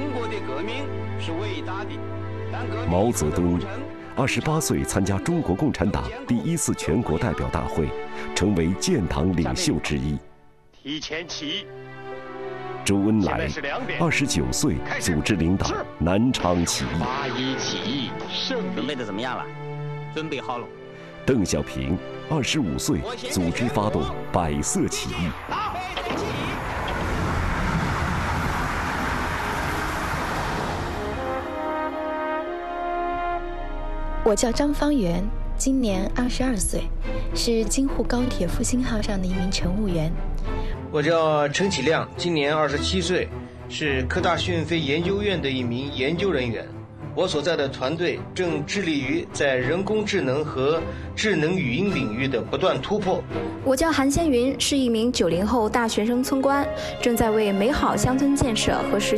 国的革命是伟大的，但革命毛泽东28岁参加中国共产党第1次全国代表大会，成为建党领袖之一。 提前起。 周恩来29岁组织领导南昌起义。 8·1起义胜利。 准备的怎么样了？准备好了。 邓小平25岁组织发动百色起义。 我叫张方圆，今年22岁，是京沪高铁复兴号上的一名乘务员。 我叫陈启亮，今年27岁，是科大讯飞研究院的一名研究人员。我所在的团队正致力于在人工智能和智能语音领域的不断突破。 我叫韩先云，是一名90后大学生村官，正在为美好乡村建设和实